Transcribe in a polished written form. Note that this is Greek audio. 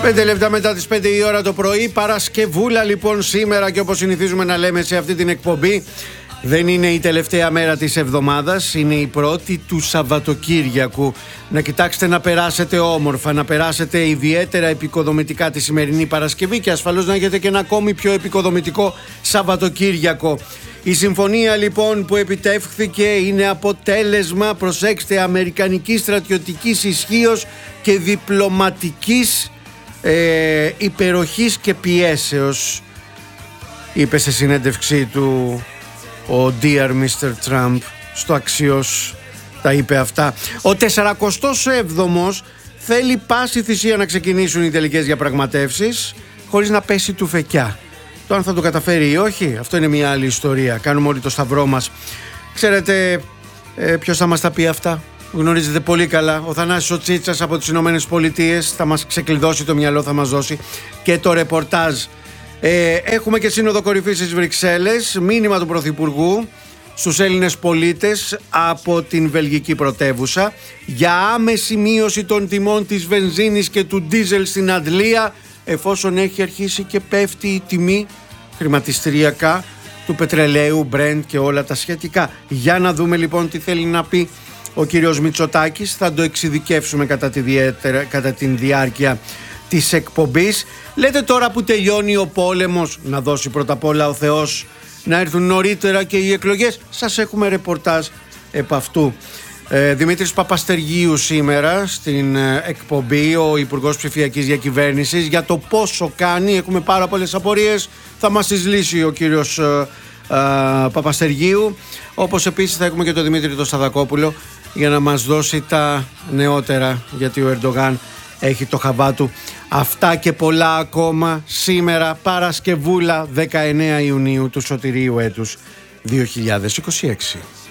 5 λεπτά μετά τις 5 η ώρα το πρωί, Παρασκευούλα λοιπόν σήμερα, και όπως συνηθίζουμε να λέμε σε αυτή την εκπομπή, δεν είναι η τελευταία μέρα της εβδομάδας, είναι η πρώτη του Σαββατοκύριακου. Να κοιτάξετε να περάσετε όμορφα, να περάσετε ιδιαίτερα επικοδομητικά τη σημερινή Παρασκευή και ασφαλώς να έχετε και ένα ακόμη πιο επικοδομητικό Σαββατοκύριακο. Η συμφωνία λοιπόν που επιτεύχθηκε είναι αποτέλεσμα, προσέξτε, αμερικανικής στρατιωτικής ισχύως και διπλωματικής υπεροχής και πιέσεως, είπε σε συνέντευξή του ο Dear Mr. Trump στο Αξιός, τα είπε αυτά. Ο 47ος θέλει πάση θυσία να ξεκινήσουν οι τελικές διαπραγματεύσεις χωρίς να πέσει του φεκιά. Το αν θα το καταφέρει ή όχι, αυτό είναι μια άλλη ιστορία. Κάνουμε όλοι το σταυρό μας. Ξέρετε ποιος θα μας τα πει αυτά? Γνωρίζετε πολύ καλά. Ο Θανάσης ο Τσίτσας από τις Ηνωμένες Πολιτείες θα μας ξεκλειδώσει το μυαλό, θα μας δώσει και το ρεπορτάζ. Έχουμε και σύνοδο κορυφής στις Βρυξέλλες. Μήνυμα του Πρωθυπουργού στους Έλληνες πολίτες από την βελγική πρωτεύουσα για άμεση μείωση των τιμών της βενζίνης και του ντίζελ στην Αντλία, εφόσον έχει αρχίσει και πέφτει η τιμή χρηματιστηριακά του πετρελαίου, Brent και όλα τα σχετικά. Για να δούμε λοιπόν τι θέλει να πει ο κύριος Μητσοτάκης. Θα το εξειδικεύσουμε κατά την διάρκεια της εκπομπής. Λέτε τώρα που τελειώνει ο πόλεμος, να δώσει πρώτα απ' όλα ο Θεός να έρθουν νωρίτερα και οι εκλογές. Σας έχουμε ρεπορτάζ επ' αυτού. Δημήτρης Παπαστεργίου σήμερα στην εκπομπή, ο Υπουργός Ψηφιακής Διακυβέρνησης, για το πόσο κάνει. Έχουμε πάρα πολλές απορίες, θα μας τις λύσει ο κύριος Παπαστεργίου. Όπως επίσης θα έχουμε και τον Δημήτρη τον Σταδακόπουλο για να μας δώσει τα νεότερα, γιατί ο Ερντογάν έχει το χαβά του. Αυτά και πολλά ακόμα σήμερα, Παρασκευούλα 19 Ιουνίου του σωτηρίου έτους 2026.